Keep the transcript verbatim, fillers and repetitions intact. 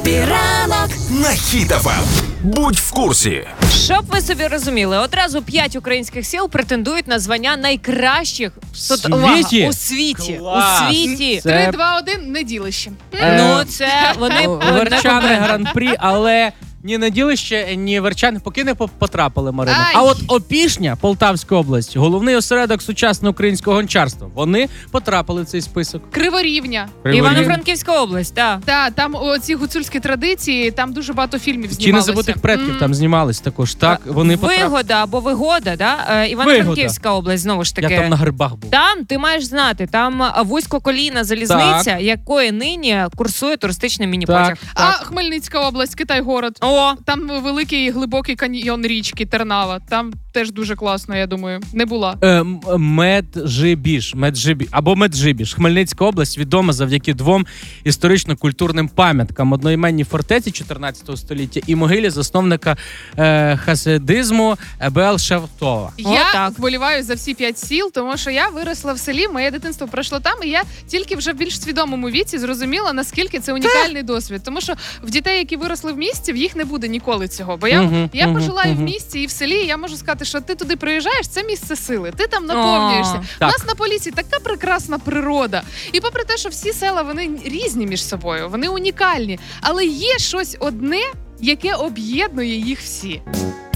Епі ранок на Хіт еф ем. Будь в курсі. Щоб ви собі розуміли, одразу п'ять українських сіл претендують на звання найкращих світі? Тут, увага, у світі. Клас. У світі. Це- три, два, один, неділище. Е, Ну, це вони Верчани гран-прі, але ні Наділище, ні Верчани поки не по- потрапили, Марина. Ай. А от Опішня, Полтавська область, головний осередок сучасного українського гончарства, вони потрапили в цей список. Криворівня. Івано-Франківська область, так. Та, там ці гуцульські традиції, там дуже багато фільмів Чи знімалося. незабутих предків М. там знімались також, так? Вони потрапили. Вигода або вигода, да? Е, Івано-Франківська область, знову ж таки. Я там на грибах був. Там ти маєш знати, там вузькоколійна залізниця, Так. якої нині курсує туристичний міні-потяг. Так, А так. Хмельницька область, Китай-город. О, Там великий глибокий каньйон річки Тернава. Там теж дуже класно, я думаю. Не була. Е, м- Меджибіж, Меджибіж або Меджибіж. Хмельницька область відома завдяки двом історично-культурним пам'яткам: одноіменній фортеці чотирнадцятого століття і могилі засновника е, хасидизму Ебел Шевтова. Я так. вболіваю за всі п'ять сіл, тому що я виросла в селі, моє дитинство пройшло там, і я тільки вже в більш свідомому віці зрозуміла, наскільки це унікальний досвід. Тому що в дітей, які виросли в місті, в їх не буде ніколи цього. Бо я, Мгм, я мгм, пожила і в мгм. місті, і в селі, і я можу сказати, що ти туди приїжджаєш, це місце сили. Ти там наповнюєшся. О, У так. нас на Поліссі така прекрасна природа. І попри те, що всі села вони різні між собою, вони унікальні, але є щось одне, яке об'єднує їх всі.